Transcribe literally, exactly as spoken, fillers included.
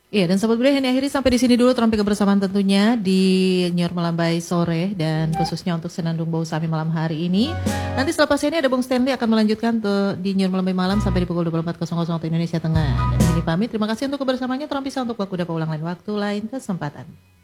Iya, dan sahabat budaya ini akhiri sampai di sini dulu terampi kebersamaan tentunya di Nyor Melambai sore dan khususnya untuk Senandung Bau Sami malam hari ini. Nanti selepas ini ada Bung Stanley akan melanjutkan tuh di Nyor Melambai malam sampai di pukul dua puluh empat waktu Indonesia Tengah. Dan ini pamit, terima kasih untuk kebersamaannya, terampi untuk waktu udah ulang lain waktu lain kesempatan.